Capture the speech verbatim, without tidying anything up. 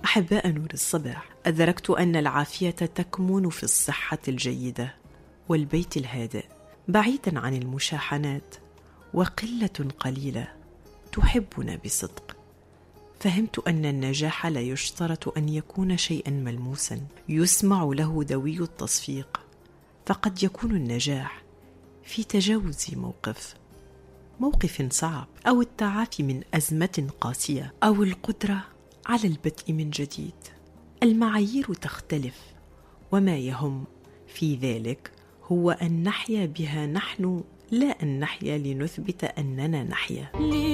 أحباء نور الصباح، أدركت أن العافية تكمن في الصحة الجيدة والبيت الهادئ بعيدا عن المشاحنات، وقلة قليلة تحبنا بصدق. فهمت أن النجاح لا يشترط أن يكون شيئا ملموسا يسمع له دوي التصفيق، فقد يكون النجاح في تجاوز موقف موقف صعب، أو التعافي من أزمة قاسية، أو القدرة على البدء من جديد. المعايير تختلف، وما يهم في ذلك هو أن نحيا بها نحن، لا أن نحيا لنثبت أننا نحيا.